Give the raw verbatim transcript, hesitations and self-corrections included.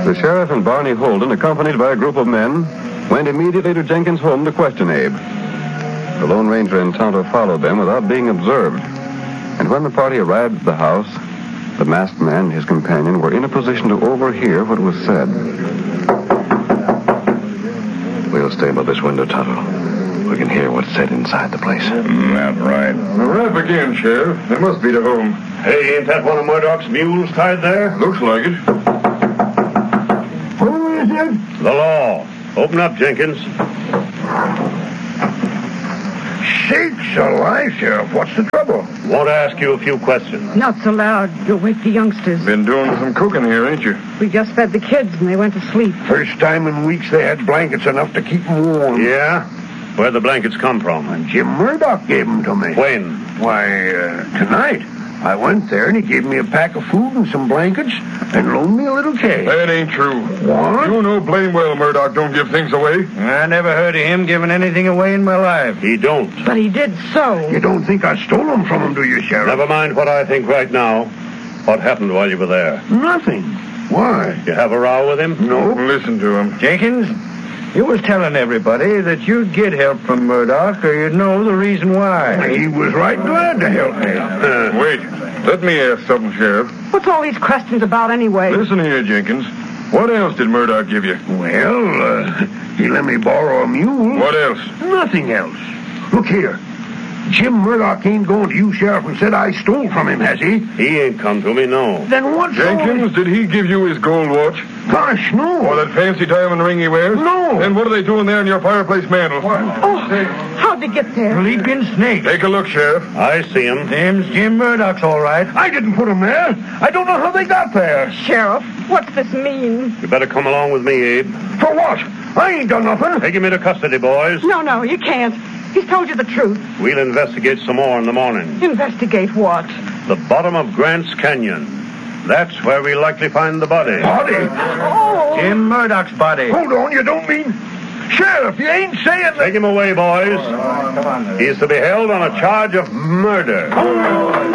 The sheriff and Barney Holden, accompanied by a group of men, went immediately to Jenkins' home to question Abe. The Lone Ranger and Tonto followed them without being observed. And when the party arrived at the house, the masked man and his companion were in a position to overhear what was said. We'll stay by this window, Tonto. We can hear what's said inside the place. Mm, that's right. Right again, Sheriff. They must be to home. Hey, ain't that one of Murdoch's mules tied there? Looks like it. Who is it? The law. Open up, Jenkins. Sakes alive, Sheriff. What's the trouble? Want to ask you a few questions. Not so loud. You'll wake the youngsters. Been doing some cooking here, ain't you? We just fed the kids and they went to sleep. First time in weeks they had blankets enough to keep them warm. Yeah? Where'd the blankets come from? And Jim Murdoch gave them to me. When? Why, uh, tonight. I went there and he gave me a pack of food and some blankets and loaned me a little cake. That ain't true. What? You know blame well Murdoch don't give things away. I never heard of him giving anything away in my life. He don't. But he did so. You don't think I stole them from him, do you, Sheriff? Never mind what I think right now. What happened while you were there? Nothing. Why? You have a row with him? No. Listen to him. Jenkins, you was telling everybody that you'd get help from Murdoch or you'd know the reason why. He was right glad to help me. Uh, wait. Let me ask something, Sheriff. What's all these questions about anyway? Listen here, Jenkins. What else did Murdoch give you? Well, uh, he let me borrow a mule. What else? Nothing else. Look here. Jim Murdoch ain't going to you, Sheriff, and said I stole from him, has he? He ain't come to me, no. Then what's Jenkins, did he give you his gold watch? Gosh, no. Or that fancy diamond ring he wears? No. Then what are they doing there in your fireplace mantle? Oh, how'd they get there? Leaping snake. Take a look, Sheriff. I see him. Them's Jim Murdoch's all right. I didn't put him there. I don't know how they got there. Sheriff, what's this mean? You better come along with me, Abe. For what? I ain't done nothing. Take him into custody, boys. No, no, you can't. He's told you the truth. We'll investigate some more in the morning. Investigate what? The bottom of Grant's Canyon. That's where we'll likely find the body. Body? Oh! Jim Murdoch's body. Hold on, you don't mean... Sheriff, you ain't saying that... Take him away, boys. He is to be held on a charge of murder.